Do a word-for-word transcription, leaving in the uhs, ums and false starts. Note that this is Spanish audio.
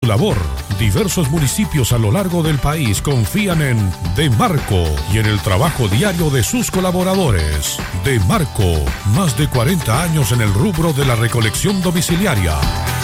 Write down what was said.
labor. Diversos municipios a lo largo del país confían en Demarco y en el trabajo diario de sus colaboradores. Demarco, más de cuarenta años en el rubro de la recolección domiciliaria.